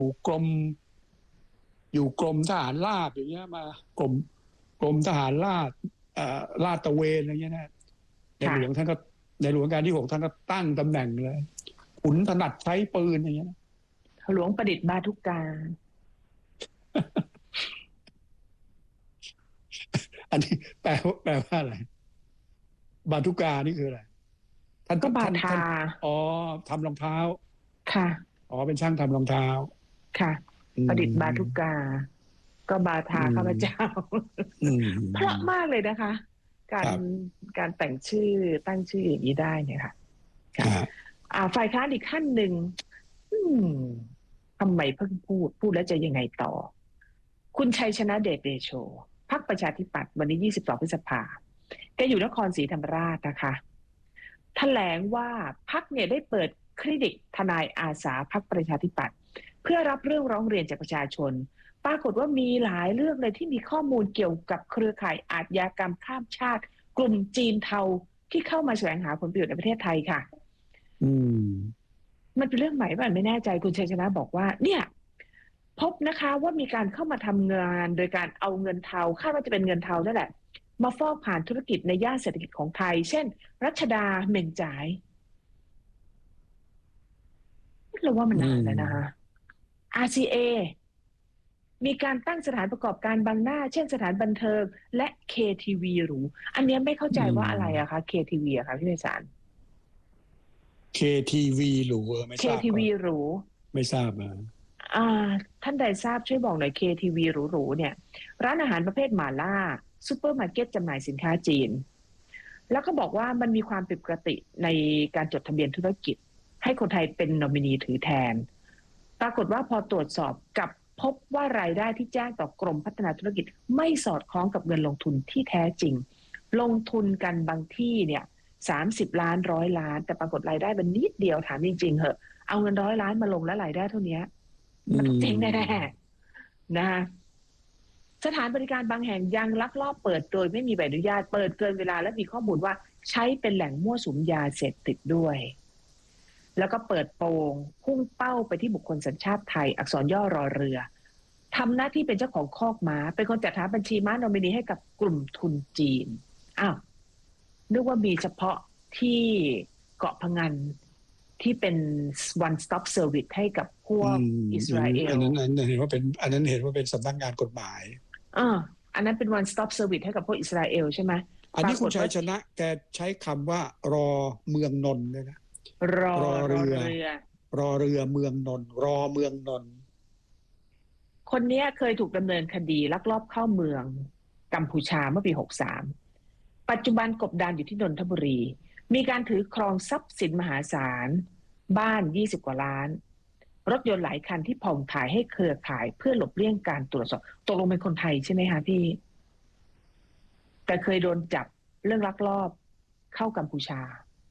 กรมอยู่กรมทหารราบอย่างเงี้ยมากรมทหารราบลาดตระเวนอะไรเงี้ยนะในหลวงการที่ 6ท่านก็ตั้งตำแหน่งเลยขุนถนัดใช้ปืนอย่างเงี้ยนะหลวงประดิษฐ์บาทุกาอันนี้แปลว่าอะไรบาทุกานี่คืออะไรท่านก็บาทาอ๋อทำรองเท้าค่ะอ๋อเป็นช่างทำรองเท้าค่ะประดิษฐ์บาทุกาก็บาทาข้าพเจ้าเพราะมากเลยนะคะการแต่งชื่อตั้งชื่ออย่างนี้ได้เนี่ยค่ะฝ่ายค้านอีกขั้นหนึ่งทำไมเพิ่งพูดแล้วจะยังไงต่อคุณชัยชนะเดชเดโชพรรคประชาธิปัตย์วันนี้22 พฤษภาแกอยู่นครศรีธรรมราชนะคะแถลงว่าพรรคเนี่ยได้เปิดคลินิกทนายอาสาพรรคประชาธิปัตย์เพื่อรับเรื่องร้องเรียนจากประชาชนปรากฏว่ามีหลายเรื่องเลยที่มีข้อมูลเกี่ยวกับเครือข่ายอาชญากรรมข้ามชาติกลุ่มจีนเทาที่เข้ามาแสวงหาผลประโยชน์ในประเทศไทยค่ะมันเป็นเรื่องใหม่ป่ะไม่แน่ใจคุณชัยชนะบอกว่าเนี่ยพบนะคะว่ามีการเข้ามาทำงานโดยการเอาเงินเทาคาดว่าจะเป็นเงินเทานั่นแหละมาฟอกผ่านธุรกิจในย่านเศรษฐกิจของไทยเช่นรัชดาเหม่งจ่ายเราว่ามันนานแล้วนะคะ RCA มีการตั้งสถานประกอบการบางหน้าเช่นสถานบันเทิงและ KTV หรูอันนี้ไม่เข้าใจว่าอะไรอะคะ KTV อะคะพี่ไพศาล KTV หรูไม่ทราบ KTV หรูไม่ทราบท่านใดทราบช่วยบอกหน่อย KTV หรูๆเนี่ยร้านอาหารประเภทหม่าล่าซุปเปอร์มาร์เก็ตจำหน่ายสินค้าจีนแล้วก็บอกว่ามันมีความผิดปกติในการจดทะเบียนธุรกิจให้คนไทยเป็นนอมินีถือแทนปรากฏว่าพอตรวจสอบกับพบว่ารายได้ที่แจ้งต่อกรมพัฒนาธุรกิจไม่สอดคล้องกับเงินลงทุนที่แท้จริงลงทุนกันบางที่เนี่ย30 ล้าน100 ล้านแต่ปรากฏรายได้มันนิดเดียวถามจริงๆเหอะเอาเงิน100 ล้านมาลงแล้วรายได้เท่านี้มันเจ๊งแน่ๆนะคะสถานบริการบางแห่งยังลักลอบเปิดโดยไม่มีใบอนุญาตเปิดเกินเวลาและมีข้อมูลว่าใช้เป็นแหล่งมั่วสุมยาเสพติดด้วยแล้วก็เปิดโปงพุ่งเป้าไปที่บุคคลสัญชาติไทยอักษรย่อรอเรือทำหน้าที่เป็นเจ้าของคอกม้าเป็นคนจัดหาบัญชีม้านอมินีให้กับกลุ่มทุนจีนนึกว่ามีเฉพาะที่เกาะพะงันที่เป็น one stop service ให้กับพวกอิสราเอลอันนั้นเห็นว่าเป็นสำนักงานกฎหมายอันนั้นเป็น one stop service ให้กับพวกอิสราเอลใช่ไหมอันนี้คุณชัยชนะแกใช้คำว่ารอเมืองนนท์เลยนะรอเรือเมืองนนท์รอเมืองนนท์คนนี้เคยถูกดำเนินคดีลักลอบเข้าเมืองกัมพูชาเมื่อปี63ปัจจุบันกบดานอยู่ที่นนทบุรีมีการถือครองทรัพย์สินมหาศาลบ้าน20 กว่าล้านรถยนต์หลายคันที่ผ่องถ่ายให้เครือข่ายเพื่อหลบเลี่ยงการตรวจสอบตกลงเป็นคนไทยใช่ไหมคะพี่แต่เคยโดนจับเรื่องลักลอบเข้ากัมพูชา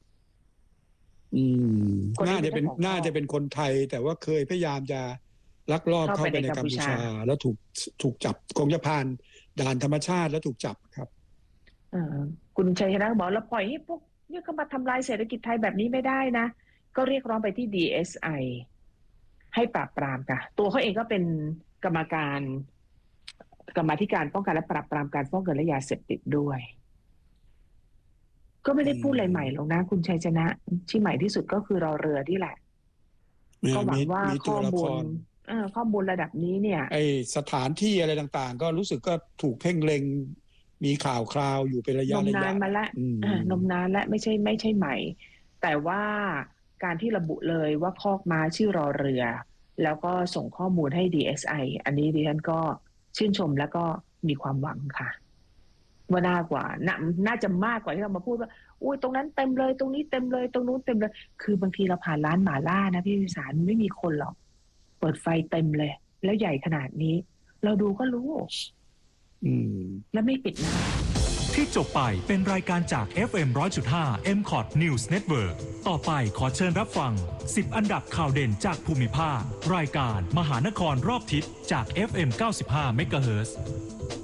น่าจะเป็นคนไทยแต่ว่าเคยพยายามจะลักลอบเข้าไปในกัมพูชาแล้วถูกจับคงจะผ่านด่านธรรมชาติแล้วถูกจับครับคุณชัยชนะบอกแล้วปล่อยให้พวกนี่เขามาทำลายเศรษฐกิจไทยแบบนี้ไม่ได้นะก็เรียกร้องไปที่ DSI ให้ปราบปรามค่ะตัวเขาเองก็เป็นกรรมาธิการป้องกันและปราบปรามการฟอกเงินและยาเสพติดด้วยก็ไม่ได้พูดอะไรใหม่หรอกนะคุณชัยชนะที่ใหม่ที่สุดก็คือรอเรือที่แหละก็หวังว่าข้อมูลระดับนี้เนี่ยไอสถานที่อะไรต่างๆก็รู้สึกก็ถูกเพ่งเล็งมีข่าวคราวอยู่เป็นระยะนมนานมาแล้วนมนานและไม่ใช่ใหม่แต่ว่าการที่ระบุเลยว่าคอกม้าชื่อรอเรือแล้วก็ส่งข้อมูลให้ DSI อันนี้ดิฉันก็ชื่นชมแล้วก็มีความหวังค่ะว่าน่าจะมากกว่าที่เรามาพูดว่าอุ้ยตรงนั้นเต็มเลยตรงนี้เต็มเลยตรงนู้นเต็มเลยคือบางทีเราผ่านร้านหม่าล่านะพี่วิสารไม่มีคนหรอกเปิดไฟเต็มเลยแล้วใหญ่ขนาดนี้เราดูก็รู้แล้วไม่ปิดนะที่จบไปเป็นรายการจาก FM 100.5 MCOT News Network ต่อไปขอเชิญรับฟัง10อันดับข่าวเด่นจากภูมิภาครายการมหานครรอบทิศจาก FM 95 MHz